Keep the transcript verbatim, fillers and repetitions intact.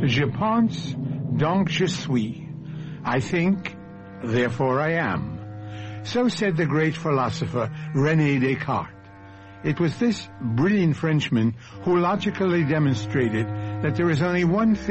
Je pense, donc je suis. I think, therefore I am. So said the great philosopher René Descartes. It was this brilliant Frenchman who logically demonstrated that there is only one thing